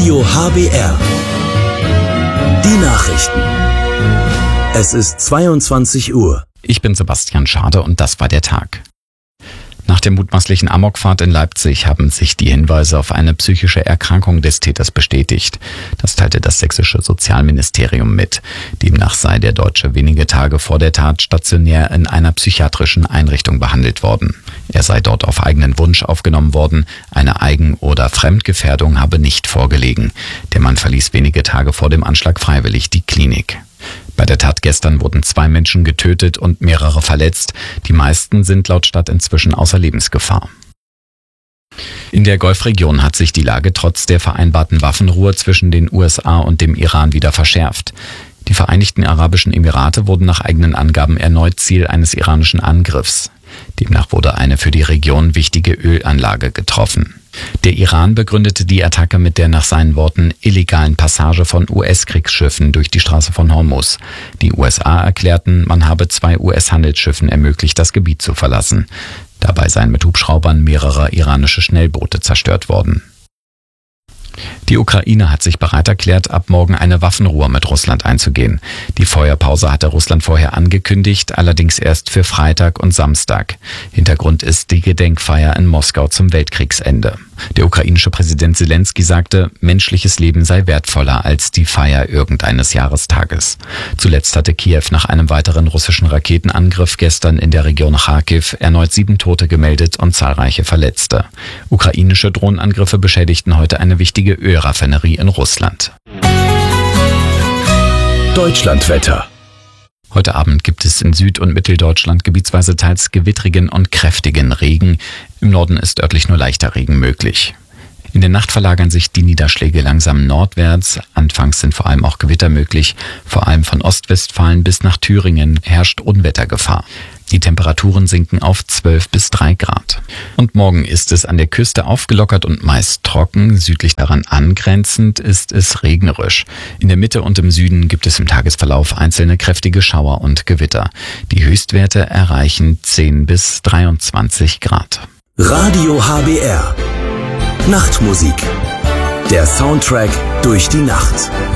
Radio HBR. Die Nachrichten. Es ist 22 Uhr. Ich bin Sebastian Schade und das war der Tag. Nach der mutmaßlichen Amokfahrt in Leipzig haben sich die Hinweise auf eine psychische Erkrankung des Täters bestätigt. Das teilte das sächsische Sozialministerium mit. Demnach sei der Deutsche wenige Tage vor der Tat stationär in einer psychiatrischen Einrichtung behandelt worden. Er sei dort auf eigenen Wunsch aufgenommen worden. Eine Eigen- oder Fremdgefährdung habe nicht vorgelegen. Der Mann verließ wenige Tage vor dem Anschlag freiwillig die Klinik. Bei der Tat gestern wurden 2 Menschen getötet und mehrere verletzt. Die meisten sind laut Stadt inzwischen außer Lebensgefahr. In der Golfregion hat sich die Lage trotz der vereinbarten Waffenruhe zwischen den USA und dem Iran wieder verschärft. Die Vereinigten Arabischen Emirate wurden nach eigenen Angaben erneut Ziel eines iranischen Angriffs. Demnach wurde eine für die Region wichtige Ölanlage getroffen. Der Iran begründete die Attacke mit der nach seinen Worten illegalen Passage von US-Kriegsschiffen durch die Straße von Hormuz. Die USA erklärten, man habe 2 US-Handelsschiffen ermöglicht, das Gebiet zu verlassen. Dabei seien mit Hubschraubern mehrere iranische Schnellboote zerstört worden. Die Ukraine hat sich bereit erklärt, ab morgen eine Waffenruhe mit Russland einzugehen. Die Feuerpause hatte Russland vorher angekündigt, allerdings erst für Freitag und Samstag. Hintergrund ist die Gedenkfeier in Moskau zum Weltkriegsende. Der ukrainische Präsident Selenskyj sagte, menschliches Leben sei wertvoller als die Feier irgendeines Jahrestages. Zuletzt hatte Kiew nach einem weiteren russischen Raketenangriff gestern in der Region Charkiw erneut 7 Tote gemeldet und zahlreiche Verletzte. Ukrainische Drohnenangriffe beschädigten heute eine wichtige Ölraffinerie in Russland. Deutschlandwetter. Heute Abend gibt es in Süd- und Mitteldeutschland gebietsweise teils gewittrigen und kräftigen Regen. Im Norden ist örtlich nur leichter Regen möglich. In der Nacht verlagern sich die Niederschläge langsam nordwärts. Anfangs sind vor allem auch Gewitter möglich. Vor allem von Ostwestfalen bis nach Thüringen herrscht Unwettergefahr. Die Temperaturen sinken auf 12 bis 3 Grad. Und morgen ist es an der Küste aufgelockert und meist trocken. Südlich daran angrenzend ist es regnerisch. In der Mitte und im Süden gibt es im Tagesverlauf einzelne kräftige Schauer und Gewitter. Die Höchstwerte erreichen 10 bis 23 Grad. Radio HBR. Nachtmusik. Der Soundtrack durch die Nacht.